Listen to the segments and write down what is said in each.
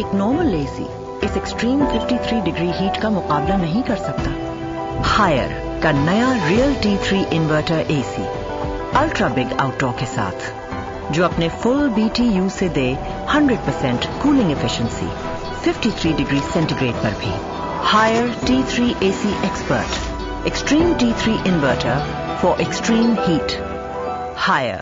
ایک normal AC اس extreme 53 degree heat کا مقابلہ نہیں کر سکتا۔ ہائر کا نیا real T3 inverter AC ultra big out ڈور کے ساتھ، جو اپنے فل BTU سے دے 100% cooling efficiency 53 degree centi grade پر بھی۔ Higher T3 AC expert, extreme T3 inverter for extreme heat. Higher.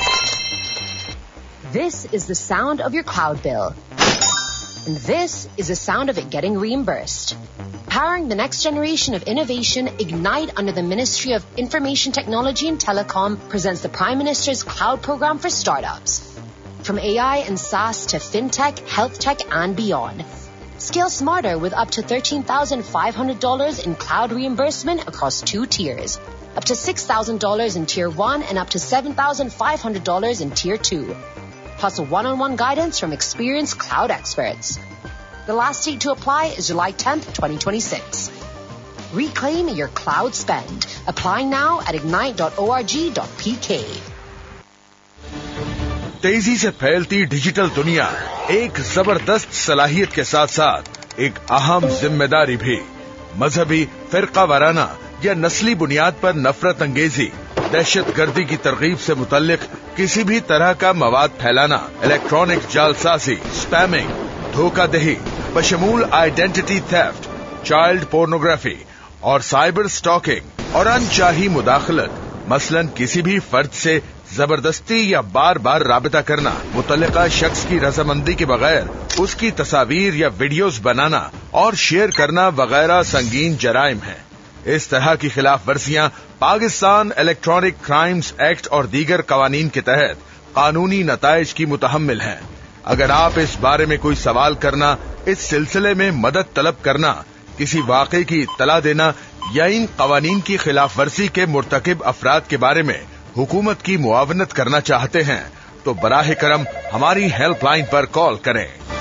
This is the sound of your cloud bill. And this is the sound of it getting reimbursed. Powering the next generation of innovation, Ignite under the Ministry of Information Technology and Telecom presents the Prime Minister's Cloud Program for Startups. From AI and SaaS to FinTech, Health Tech and beyond. Scale smarter with up to $13,500 in cloud reimbursement across 2 tiers. Up to $6,000 in Tier 1 and up to $7,500 in Tier 2. Plus one-on-one guidance from experienced cloud experts. The last date to apply is July 10th, 2026. Reclaim your cloud spend. Applying now at ignite.org.pk. تیزی سے پھیلتی digital دنیا ایک زبردست صلاحیت کے ساتھ ساتھ ایک اہم ذمہ داری بھی۔ مذہبی، فرقہ وارانہ یا نسلی بنیاد پر نفرت انگیزی، دہشت گردی کی ترغیب سے متعلق کسی بھی طرح کا مواد پھیلانا، الیکٹرانک جعلسازی، اسپیمنگ، دھوکہ دہی بشمول آئیڈینٹی تھیفٹ، چائلڈ پورنوگرافی اور سائبر اسٹاکنگ اور انچاہی مداخلت، مثلا کسی بھی فرد سے زبردستی یا بار بار رابطہ کرنا، متعلقہ شخص کی رضامندی کے بغیر اس کی تصاویر یا ویڈیوز بنانا اور شیئر کرنا وغیرہ سنگین جرائم ہیں۔ اس طرح کی خلاف ورزیاں پاکستان الیکٹرانک کرائمز ایکٹ اور دیگر قوانین کے تحت قانونی نتائج کی متحمل ہیں۔ اگر آپ اس بارے میں کوئی سوال کرنا، اس سلسلے میں مدد طلب کرنا، کسی واقعے کی اطلاع دینا یا ان قوانین کی خلاف ورزی کے مرتکب افراد کے بارے میں حکومت کی معاونت کرنا چاہتے ہیں تو براہ کرم ہماری ہیلپ لائن پر کال کریں۔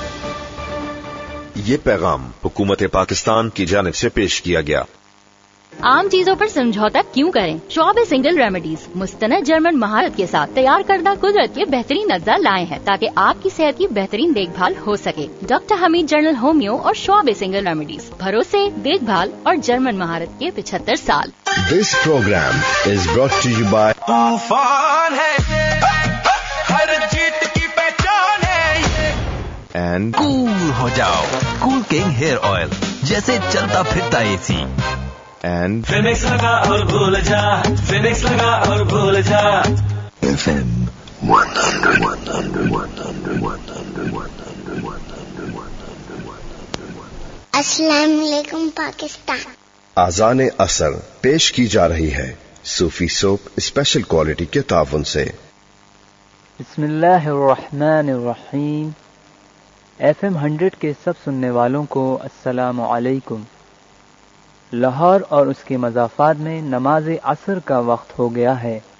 یہ پیغام حکومت پاکستان کی جانب سے پیش کیا گیا۔ عام چیزوں پر سمجھوتا کیوں کریں؟ شعبہ سنگل ریمیڈیز مستند جرمن مہارت کے ساتھ تیار کردہ قدرت کے بہترین اجزاء لائے ہیں تاکہ آپ کی صحت کی بہترین دیکھ بھال ہو سکے۔ ڈاکٹر حمید جنرل ہومیو اور شعبہ سنگل ریمیڈیز، بھروسے، دیکھ بھال اور جرمن مہارت کے 75 سال۔ This program is brought to you by طوفان ہے، ہر جیت کی پہچان ہے، and کول ہو جاؤ، کول کنگ ہیئر آئل، جیسے چلتا پھرتا AC۔ and فینکس لگا اور بھول جا، فینکس لگا اور بھول جا۔ FM 100. السلام علیکم پاکستان۔ آذان اثر پیش کی جا رہی ہے صوفی سوپ اسپیشل کوالٹی کے تعاون سے۔ بسم اللہ الرحمن الرحیم۔ FM 100 کے سب سننے والوں کو السلام علیکم۔ لاہور اور اس کے مضافات میں نماز عصر کا وقت ہو گیا ہے۔